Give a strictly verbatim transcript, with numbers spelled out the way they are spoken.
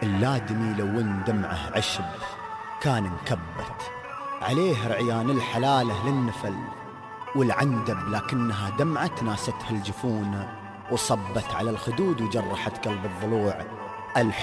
اللادمي لو ان دمعه عشب كان انكبت عليه رعيان الحلالة للنفل، والعندب لكنها دمعة ناستها الجفون وصبت على الخدود وجرحت قلب الضلوع.